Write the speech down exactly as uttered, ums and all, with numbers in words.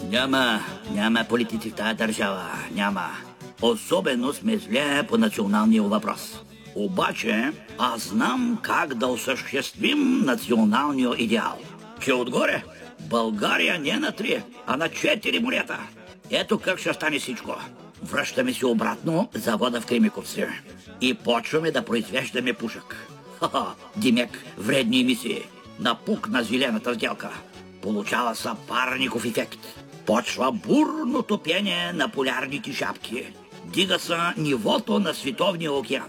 Няма, няма политици в тази държава, няма. Особено сме зле по националния въпрос. Обаче аз знам как да осъществим националния идеал. Че отгоре България не на три, а на четири морета. Ето как ще стане всичко. Връщаме се обратно завода в Кремиковци и почваме да произвеждаме пушък. Ха-ха, Димек, вредни емисии. Напук на зелената сделка. Получава са парников ефект. Почва бурно топение на полярните шапки. Дига се нивото на световния океан.